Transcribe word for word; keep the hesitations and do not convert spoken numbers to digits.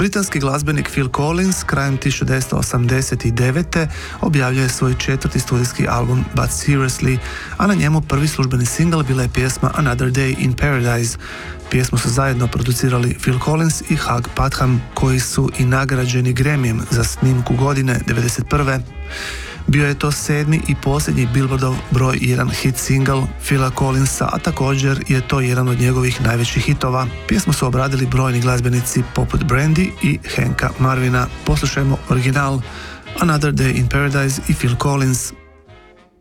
Britanski glazbenik Phil Collins krajem tisuću devetsto osamdeset devete. objavljuje svoj četvrti studijski album But Seriously, a na njemu prvi službeni singl bila je pjesma Another Day in Paradise. Pjesmu su zajedno producirali Phil Collins i Hugh Padgham, koji su i nagrađeni Grammyjem za snimku godine devedeset prve. Bio je to sedmi i posljednji Billboardov broj jedan hit single Phila Collinsa, a također je to jedan od njegovih najvećih hitova. Pjesmu su obradili brojni glazbenici poput Brandy i Hanka Marvina. Poslušajmo original Another Day in Paradise i Phil Collins.